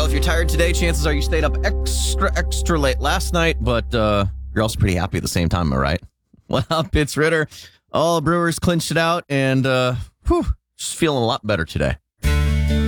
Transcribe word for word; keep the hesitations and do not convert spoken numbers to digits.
if you're tired today, chances are you stayed up extra, extra late last night, but uh, you're also pretty happy at the same time, am I right? What up, it's Ritter. All Brewers clinched it out, and uh, whew, just feeling a lot better today.